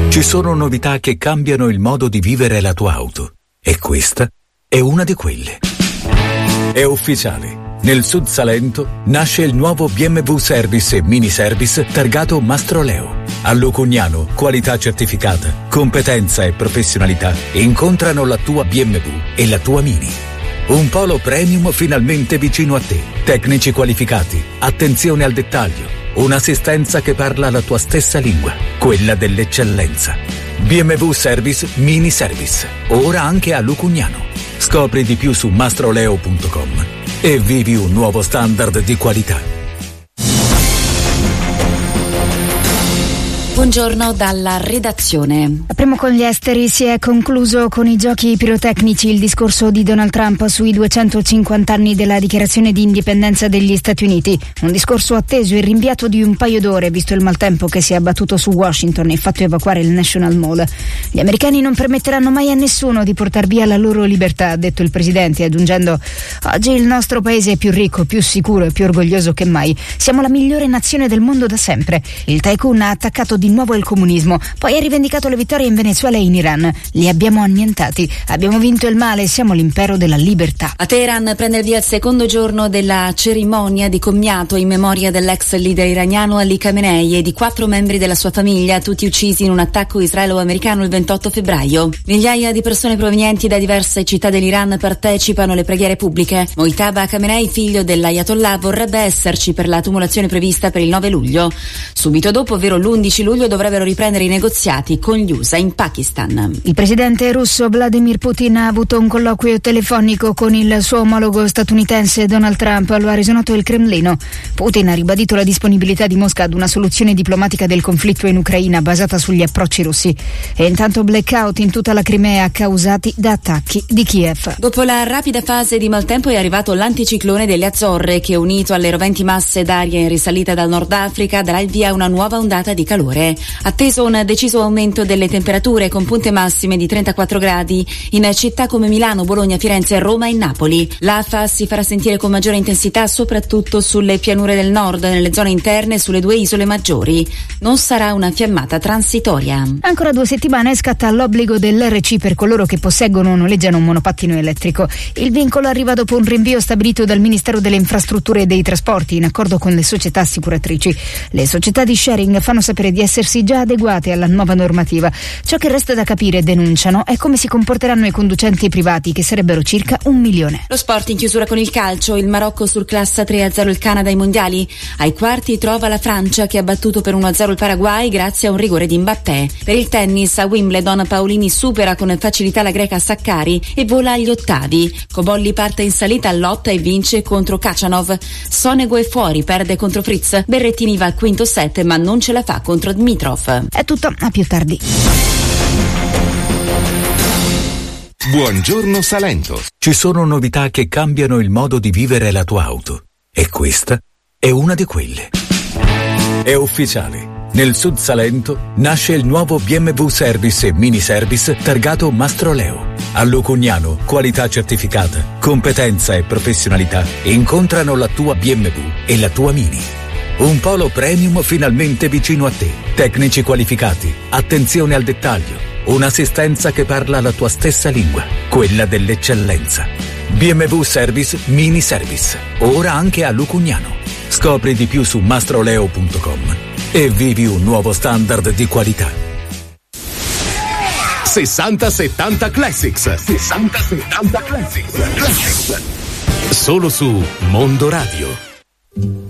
Ci sono novità che cambiano il modo di vivere la tua auto. E questa è una di quelle. È ufficiale. Nel Sud Salento nasce il nuovo BMW Service e Mini Service targato Mastroleo. A Lucugnano, qualità certificata, competenza e professionalità incontrano la tua BMW e la tua Mini. Un polo premium finalmente vicino a te. Tecnici qualificati, attenzione al dettaglio, un'assistenza che parla la tua stessa lingua, quella dell'eccellenza. BMW Service Mini Service, ora anche a Lucugnano. Scopri di più su mastroleo.com e vivi un nuovo standard di qualità. Buongiorno dalla redazione. Apriamo con gli esteri. Si è concluso con i giochi pirotecnici il discorso di Donald Trump sui 250 anni della dichiarazione di indipendenza degli Stati Uniti. Un discorso atteso e rinviato di un paio d'ore, visto il maltempo che si è abbattuto su Washington e fatto evacuare il National Mall. Gli americani non permetteranno mai a nessuno di portar via la loro libertà, ha detto il presidente, aggiungendo: oggi il nostro paese è più ricco, più sicuro e più orgoglioso che mai. Siamo la migliore nazione del mondo da sempre. Il tycoon ha attaccato di nuovo il comunismo, poi ha rivendicato le vittorie in Venezuela e in Iran. Li abbiamo annientati, abbiamo vinto il male, siamo l'impero della libertà. A Teheran prende il via il secondo giorno della cerimonia di commiato in memoria dell'ex leader iraniano Ali Khamenei e di 4 membri della sua famiglia, tutti uccisi in un attacco israelo-americano il 28 febbraio. Migliaia di persone provenienti da diverse città dell'Iran partecipano alle preghiere pubbliche. Mojtaba Khamenei, figlio dell'Ayatollah, vorrebbe esserci per la tumulazione prevista per il 9 luglio. Subito dopo, ovvero l'11 luglio, dovrebbero riprendere i negoziati con gli USA in Pakistan. Il presidente russo Vladimir Putin ha avuto un colloquio telefonico con il suo omologo statunitense Donald Trump, lo ha reso noto il Cremlino. Putin ha ribadito la disponibilità di Mosca ad una soluzione diplomatica del conflitto in Ucraina basata sugli approcci russi. E intanto blackout in tutta la Crimea causati da attacchi di Kiev. Dopo la rapida fase di maltempo è arrivato l'anticiclone delle Azzorre che, unito alle roventi masse d'aria in risalita dal Nord Africa, darà il via a una nuova ondata di calore. Atteso un deciso aumento delle temperature con punte massime di 34 gradi in città come Milano, Bologna, Firenze, Roma e Napoli. L'afa si farà sentire con maggiore intensità soprattutto sulle pianure del nord, nelle zone interne e sulle 2 isole maggiori. Non sarà una fiammata transitoria. Ancora 2 settimane scatta l'obbligo dell'RC per coloro che posseggono o noleggiano un monopattino elettrico. Il vincolo arriva dopo un rinvio stabilito dal Ministero delle Infrastrutture e dei Trasporti in accordo con le società assicuratrici. Le società di sharing fanno sapere di essersi già adeguate alla nuova normativa. Ciò che resta da capire, denunciano, è come si comporteranno i conducenti privati, che sarebbero circa 1 milione. Lo sport in chiusura con il calcio. Il Marocco surclassa 3-0 il Canada ai mondiali. Ai quarti trova la Francia, che ha battuto per 1-0 il Paraguay grazie a un rigore di Mbappé. Per il tennis a Wimbledon Paolini supera con facilità la greca Sakkari e vola agli ottavi. Cobolli parte in salita a lotta e vince contro Khachanov. Sonego è fuori, perde contro Fritz. Berrettini va al quinto set ma non ce la fa contro Dmitrov. È tutto, a più tardi. Buongiorno Salento. Ci sono novità che cambiano il modo di vivere la tua auto. E questa è una di quelle. È ufficiale. Nel Sud Salento nasce il nuovo BMW Service e Mini Service targato Mastroleo. A Lucugnano, qualità certificata, competenza e professionalità incontrano la tua BMW e la tua Mini. Un polo premium finalmente vicino a te. Tecnici qualificati, attenzione al dettaglio, un'assistenza che parla la tua stessa lingua, quella dell'eccellenza. BMW Service Mini Service, ora anche a Lucugnano. Scopri di più su mastroleo.com e vivi un nuovo standard di qualità. 60-70 Classics. 60-70 Classics. Solo su Mondo Radio.